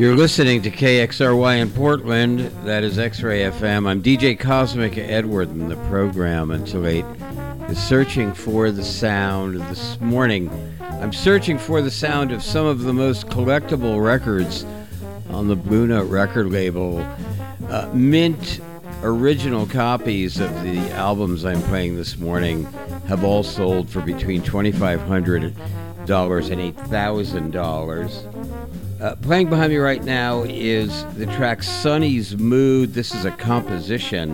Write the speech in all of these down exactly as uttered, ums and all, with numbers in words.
You're listening to K X R Y in Portland. That is X-Ray F M. I'm D J Cosmic Edward, and the program until eight is searching for the sound. This morning, I'm searching for the sound of some of the most collectible records on the Blue Note record label. Uh, mint original copies of the albums I'm playing this morning have all sold for between twenty-five hundred dollars and eight thousand dollars. Uh, playing behind me right now is the track Sonny's Mood. This is a composition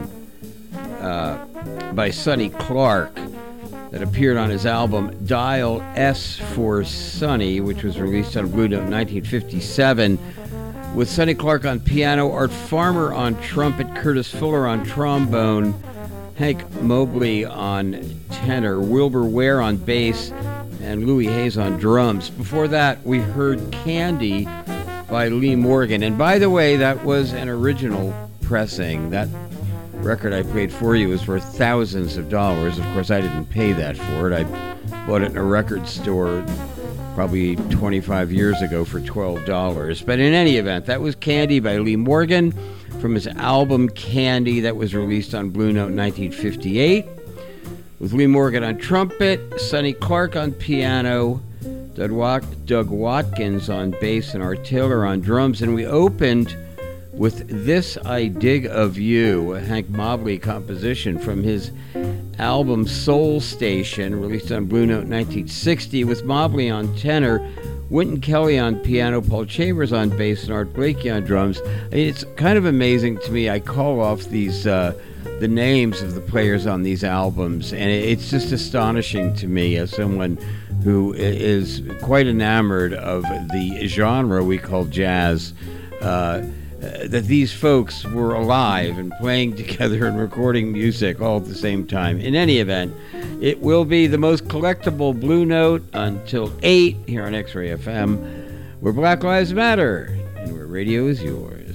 uh, by Sonny Clark that appeared on his album Dial S for Sonny, which was released on Blue Note in nineteen fifty-seven, with Sonny Clark on piano, Art Farmer on trumpet, Curtis Fuller on trombone, Hank Mobley on tenor, Wilbur Ware on bass, and Louis Hayes on drums. Before that, we heard Candy by Lee Morgan. And by the way, that was an original pressing. That record I played for you was worth thousands of dollars. Of course, I didn't pay that for it. I bought it in a record store probably twenty-five years ago for twelve dollars. But in any event, that was Candy by Lee Morgan from his album Candy that was released on Blue Note in nineteen fifty-eight. With Lee Morgan on trumpet, Sonny Clark on piano, Doug, Wat- Doug Watkins on bass, and Art Taylor on drums. And we opened with This I Dig of You, a Hank Mobley composition from his album Soul Station, released on Blue Note in nineteen sixty, with Mobley on tenor, Wynton Kelly on piano, Paul Chambers on bass, and Art Blakey on drums. I mean, it's kind of amazing to me. I call off these... Uh, the names of the players on these albums, and it's just astonishing to me as someone who is quite enamored of the genre we call jazz, uh, that these folks were alive and playing together and recording music all at the same time. In any event, it will be the most collectible Blue Note until eight here on X-Ray F M, where Black Lives Matter and where radio is yours.